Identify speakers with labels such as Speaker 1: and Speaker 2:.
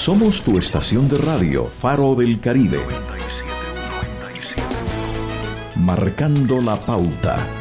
Speaker 1: Somos tu estación de radio, Faro del Caribe. Marcando la pauta.